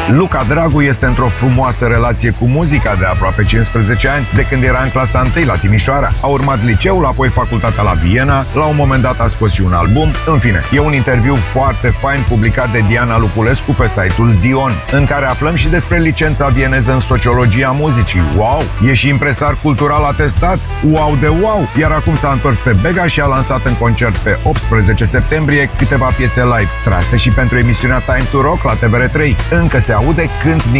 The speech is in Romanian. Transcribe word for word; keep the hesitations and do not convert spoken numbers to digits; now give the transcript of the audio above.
Luca Dragu este într-o frumoasă relație cu muzica de aproape cincisprezece ani, de când era în clasa întâi la Timișoara. A urmat liceul, apoi facultatea la Viena, la un moment dat a scos și un album. În fine, e un interviu foarte fain publicat de Diana Luculescu pe site-ul Dion, în care aflăm și despre licența vieneză în sociologia muzicii. Wow! E și impresar cultural atestat? Wow de wow! Iar acum s-a întors pe Bega și a lansat în concert pe optsprezece septembrie câteva piese live, trase și pentru emisiunea Time to Rock la T V R trei. Încă se aude cânt din